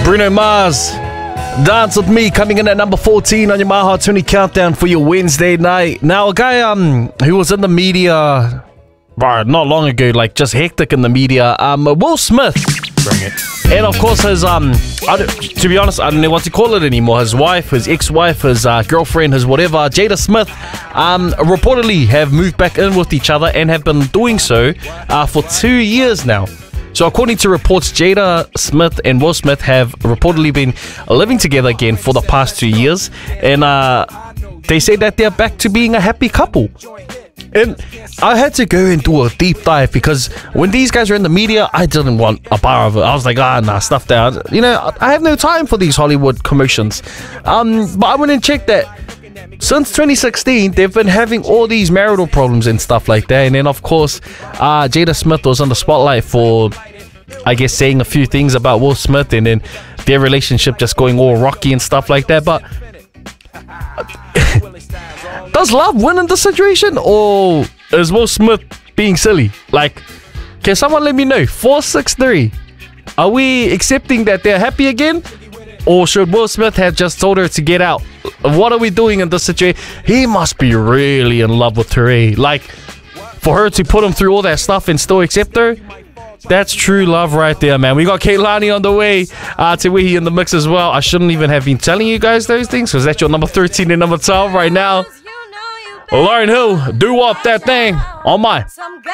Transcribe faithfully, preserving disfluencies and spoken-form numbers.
Bruno Mars, Dance With Me, coming in at number fourteen on your My Hot twenty countdown for your Wednesday night. Now, a guy um who was in the media uh, not long ago, like just hectic in the media, um, Will Smith. Bring it. And of course his, um, I don't, to be honest, I don't know what to call it anymore. His wife, his ex-wife, his uh, girlfriend, his whatever, Jada Smith, um, reportedly have moved back in with each other and have been doing so uh, for two years now. So according to reports, Jada Smith and Will Smith have reportedly been living together again for the past two years. And uh, they say that they're back to being a happy couple. And I had to go and do a deep dive because when these guys were in the media, I didn't want a bar of it. I was like, ah, nah, stuff that. You know, I have no time for these Hollywood commotions. Um, but I went and checked that since twenty sixteen, they've been having all these marital problems and stuff like that. And then, of course, uh, Jada Smith was on the spotlight for, I guess, saying a few things about Will Smith and then their relationship just going all rocky and stuff like that. But does love win in this situation, or is Will Smith being silly? Like, can someone let me know? four six three. Are we accepting that they're happy again? Or should Will Smith have just told her to get out? What are we doing in this situation? He must be really in love with her, eh? Like, for her to put him through all that stuff and still accept her? That's true love right there, man. We got Kehlani on the way. Uh, Tewihi in the mix as well. I shouldn't even have been telling you guys those things because that's your number thirteen and number twelve right now. Lauryn Hill, do up that thing on my